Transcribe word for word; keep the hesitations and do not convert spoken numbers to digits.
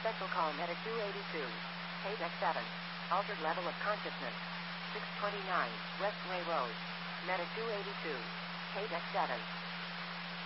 Special call Medic two eighty-two. Paydeck seven. Altered level of consciousness. six twenty-nine, Westway Road. Medic two eighty-two. Paydeck seven.